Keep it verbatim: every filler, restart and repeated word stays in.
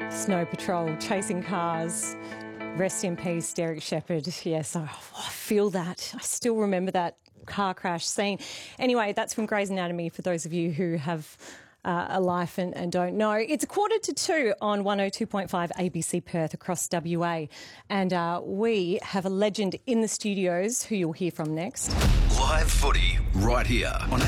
Snow Patrol, chasing cars. Rest in peace, Derek Shepherd. Yes, I, I feel that. I still remember that car crash scene. Anyway, that's from Grey's Anatomy for those of you who have uh, a life and, and don't know. It's a quarter to two on one oh two point five A B C Perth across W A. And uh, we have a legend in the studios who you'll hear from next. Live footy right here on